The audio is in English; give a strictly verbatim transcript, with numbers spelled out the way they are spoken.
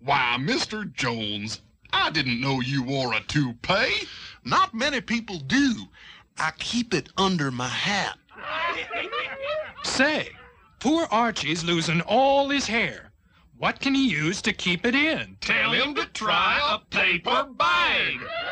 Why, Mister Jones, I didn't know you wore a toupee. Not many people do. I keep it under my hat. Say, poor Archie's losing all his hair. What can he use to keep it in? Tell him to try a paper bag.